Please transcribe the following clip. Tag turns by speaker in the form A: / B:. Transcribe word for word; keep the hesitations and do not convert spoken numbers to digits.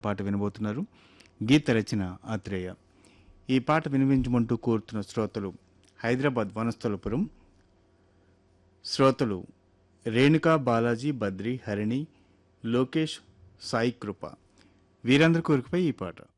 A: పాట వినబోతున్నారు. గీత రచన ఆత్రేయ. ఈ పాట వినిపించమంటూ కోరుతున్న శ్రోతలు హైదరాబాద్ వనస్థలపురం శ్రోతలు రేణుకా బాలాజీ, బద్రి, హరిణి, లోకేష్, సాయి కృప వీరందరి కోరికపై ఈ పాట.